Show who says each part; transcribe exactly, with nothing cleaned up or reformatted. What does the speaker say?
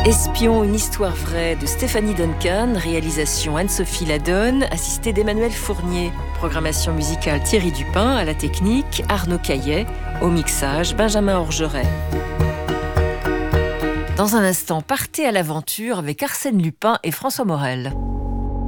Speaker 1: Espion, une histoire vraie de Stéphanie Duncan, réalisation Anne-Sophie Ladonne, assistée d'Emmanuel Fournier, programmation musicale Thierry Dupin, à la technique Arnaud Caillet, au mixage Benjamin Orgeret. Dans un instant, partez à l'aventure avec Arsène Lupin et François Morel.